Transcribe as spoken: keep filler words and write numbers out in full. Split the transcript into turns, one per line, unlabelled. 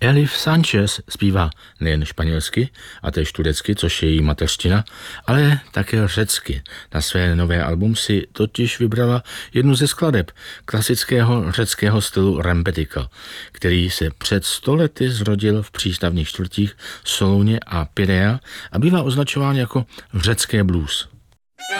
Elif Sanchez zpívá nejen španělsky a též turecky, což je její mateřština, ale také řecky. Na své nové album si totiž vybrala jednu ze skladeb klasického řeckého stylu rembetika, který se před sto lety zrodil v přístavních čtvrtích Soluně a Pirea a bývá označován jako řecké blues.